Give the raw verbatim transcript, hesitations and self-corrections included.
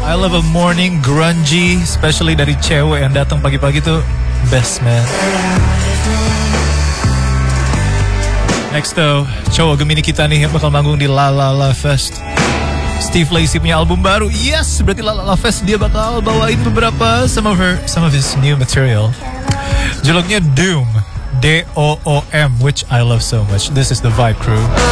I love a morning grungy, especially dari cewek yang datang pagi-pagi tuh best man. Next though, cowok Gemini kita nih yang bakal manggung di La La La Fest. Steve Lacy punya album baru. Yes, berarti La La La Fest dia bakal bawain beberapa some of her some of his new material. Judulnya Doom, D O O M, which I love so much. This is the Vibe Crew.